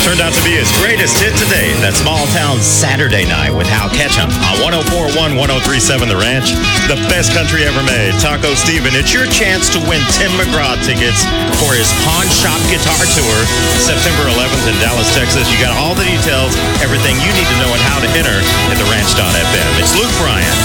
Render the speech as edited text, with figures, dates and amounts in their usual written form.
turned out to be his greatest hit to date. That Small Town Saturday Night with Hal Ketchum on 104.1, 103.7 The Ranch. The best country ever made. Taco Steven, it's your chance to win Tim McGraw tickets for his Pawn Shop Guitar Tour, September 11th in Dallas, Texas. You got all the details, everything you need to know, and how to enter at theranch.fm. It's Luke Bryan